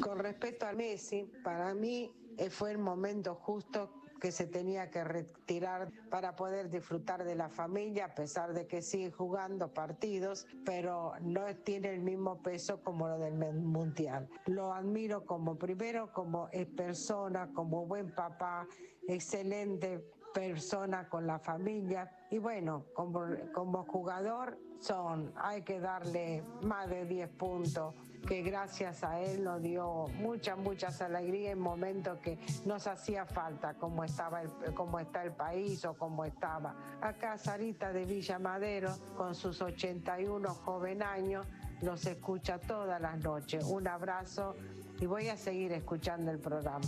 Con respecto a Messi, para mí fue el momento justo que se tenía que retirar para poder disfrutar de la familia, a pesar de que sigue jugando partidos, pero no tiene el mismo peso como lo del Mundial. Lo admiro como primero, como persona, como buen papá, excelente persona con la familia y bueno, como jugador hay que darle más de 10 puntos, que gracias a él nos dio muchas alegrías en momentos que nos hacía falta, como está el país o como estaba. Acá Sarita de Villa Madero, con sus 81 joven años, los escucha todas las noches. Un abrazo y voy a seguir escuchando el programa.